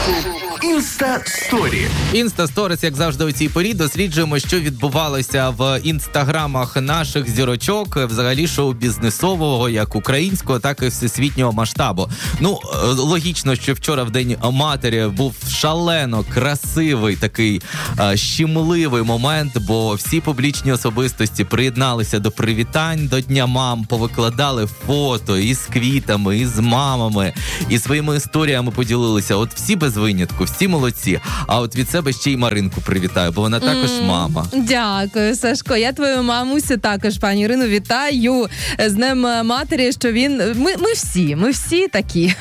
Інста-сторі. Інста-сторіс, як завжди у цій порі, досліджуємо, що відбувалося в інстаграмах наших зірочок, взагалі шоу-бізнесового, як українського, так і всесвітнього масштабу. Логічно, що вчора в День матері був шалено красивий такий щемливий момент, бо всі публічні особистості приєдналися до привітань до Дня мам, повикладали фото із квітами, із мамами, і своїми історіями поділилися. От всі без винятку, всі молодці. А от від себе ще й Маринку привітаю, бо вона також мама. Дякую, Сашко. Я твою мамусю також, пані Ірину, вітаю з Днем матері, що він... Ми всі такі.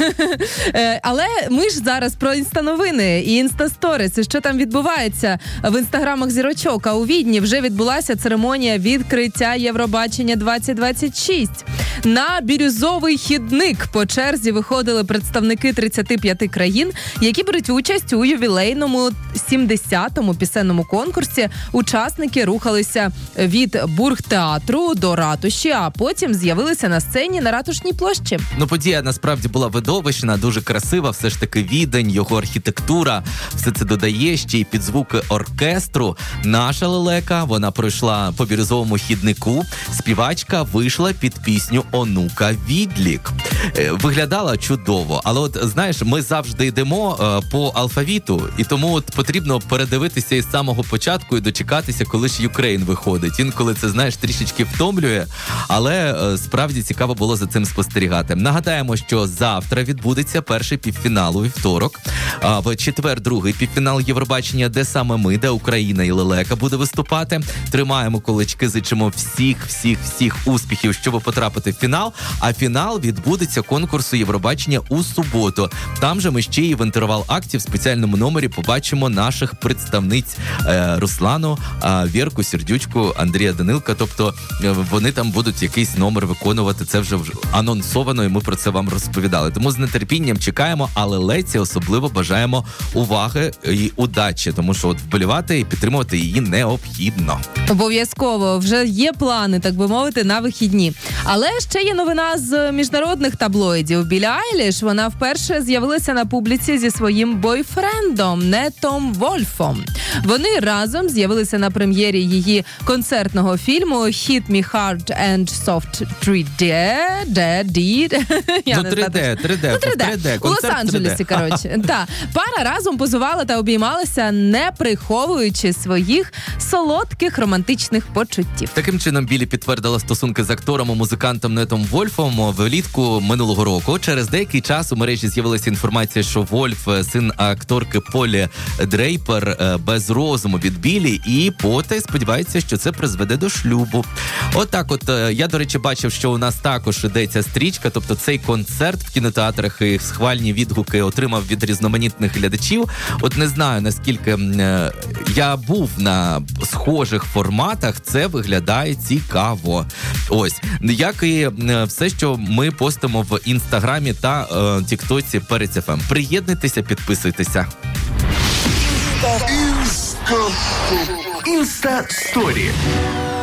Але ми ж зараз про інстановини і інстасторіс, що там відбувається в інстаграмах зірочок. А у Відні вже відбулася церемонія відкриття Євробачення 2026. На бірюзовий хідник по черзі виходили представники 35 країн, які беруть участь у ювілейному 70-му пісенному конкурсі. Учасники рухалися від Бургтеатру до ратуші, а потім з'явилися на сцені на Ратушній площі. Подія насправді була видовищна, дуже красива, все ж таки Відень, його архітектура, все це додає ще й під звуки оркестру. Наша лелека, вона пройшла по бірюзовому хіднику, співачка вийшла під пісню «Онука Відлік». Виглядала чудово, але от, знаєш, ми завжди йдемо по алфавіту, і тому от потрібно передивитися із самого початку і дочекатися, коли ж Юкрейн виходить. Інколи це, знаєш, трішечки втомлює, але справді цікаво було за цим спостерігати. Нагадаємо, що завтра відбудеться перший півфінал у вівторок, в четвер другий півфінал Євробачення, де саме ми, де Україна і лелека буде виступати. Тримаємо кулачки, зичимо всіх успіхів, щоб потрапити в фінал, а фінал відбудеться конкурсу Євробачення у суботу. Там же ми ще і в інтервал-акті в спеціальному номері побачимо наших представниць Руслану, Вірку, Сердючку, Андрія Данилка. Тобто вони там будуть якийсь номер виконувати. Це вже анонсовано, і ми про це вам розповідали. Тому з нетерпінням чекаємо, але Леці особливо бажаємо уваги і удачі, тому що от вболівати і підтримувати її необхідно. Обов'язково. Вже є плани, так би мовити, на вихідні. Але ще є новина з міжнародних таблоїдів. Біллі Айліш, вона вперше з'явилася на публіці зі своїм бойфрендом Нетом Вольфом. Вони разом з'явилися на прем'єрі її концертного фільму «Hit Me Hard and Soft 3D». 3D. У Лос-Анджелесі, коротше. Пара разом позувала та обіймалася, не приховуючи своїх солодких романтичних почуттів. Таким чином, Біллі підтвердила стосунки з актором і музикантом Нетом Вольфом влітку минулого року. Через деякий час у мережі з'явилася інформація, що Вольф – син акторки Полі Дрейпер без розуму від Біллі, і потай сподівається, що це призведе до шлюбу. Отак от, я, до речі, бачив, що у нас також іде ця стрічка, тобто цей концерт в кінотеатрах і схвальні відгуки отримав від різноманітних глядачів. От не знаю, наскільки я був на схожих форматах, це виглядає цікаво. Ось, як і все, що ми постимо в Інстаграмі та Тіктоці Перець ФМ. Приєднуйтеся, підписуйтеся. Інста-сторі.